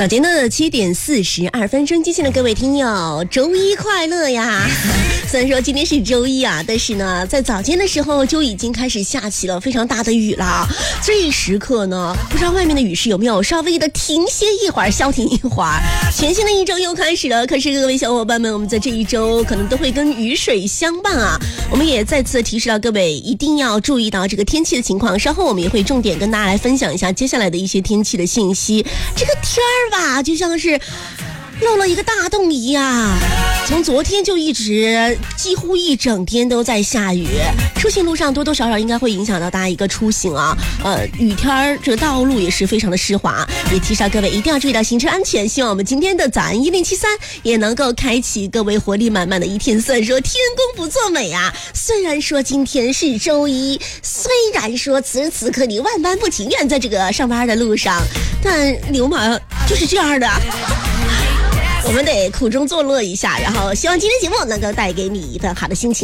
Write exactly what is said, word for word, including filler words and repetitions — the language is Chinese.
早间的七点四十二分，收机前的各位听友，周一快乐呀！虽然说今天是周一啊，但是呢，在早间的时候就已经开始下起了非常大的雨了。这一时刻呢，不知道外面的雨势有没有稍微的停歇一会儿，消停一会儿。全新的一周又开始了，可是各位小伙伴们，我们在这一周可能都会跟雨水相伴啊。我们也再次提示到各位，一定要注意到这个天气的情况。稍后我们也会重点跟大家来分享一下接下来的一些天气的信息。这个天儿吧，就像是漏了一个大洞一样，从昨天就一直几乎一整天都在下雨，出行路上多多少少应该会影响到大家一个出行啊。呃，雨天儿这个道路也是非常的湿滑，也提示各位一定要注意到行车安全。希望我们今天的早安一零七三也能够开启各位活力满满的一天。虽然说天公不作美啊，虽然说今天是周一，虽然说此时此刻你万般不情愿在这个上班的路上，但流氓就是这样的。我们得苦中作乐一下，然后希望今天节目能够带给你一份好的心情。